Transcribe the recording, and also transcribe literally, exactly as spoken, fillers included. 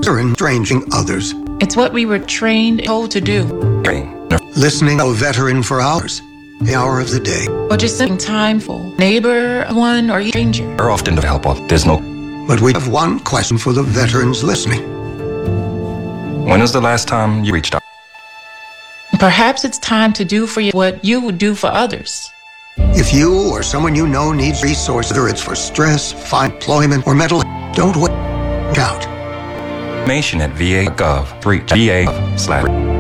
and estranging others. It's what we were trained, told to do. Listening to a veteran for hours, the hour of the day. Or just spending time for neighbor, one, or stranger. Are often to help out. There's no... But we have one question for the veterans listening. When was the last time you reached out? Perhaps it's time to do for you what you would do for others. If you or someone you know needs resources, whether it's for stress, find employment, or mental health, don't wait out. Information at V A dot gov. Reach V A slash